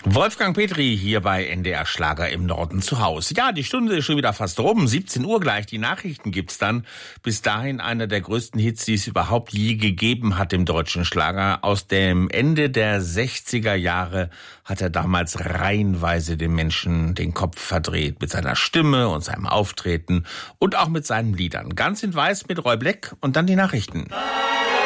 Wolfgang Petri hier bei NDR Schlager im Norden zu Hause. Ja, die Stunde ist schon wieder fast rum. 17 Uhr gleich. Die Nachrichten gibt's dann. Bis dahin einer der größten Hits, die es überhaupt je gegeben hat im deutschen Schlager. Aus dem Ende der 60er Jahre hat er damals reihenweise den Menschen den Kopf verdreht. Mit seiner Stimme und seinem Auftreten und auch mit seinen Liedern. Ganz in Weiß mit Roy Black und dann die Nachrichten.